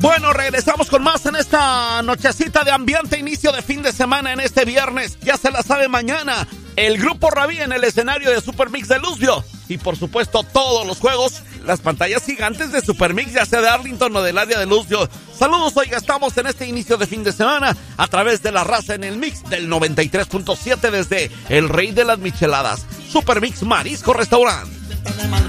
Bueno, regresamos con más en esta nochecita de ambiente, inicio de fin de semana en este viernes. Ya se la sabe mañana. El Grupo Rabí en el escenario de Super Mix de Luzbio. Y por supuesto todos los juegos, las pantallas gigantes de Super Mix, ya sea de Arlington o del área de Luzbio. Saludos, oiga, estamos en este inicio de fin de semana a través de la raza en el mix del 93.7 desde el Rey de las Micheladas. Super Mix Marisco Restaurant.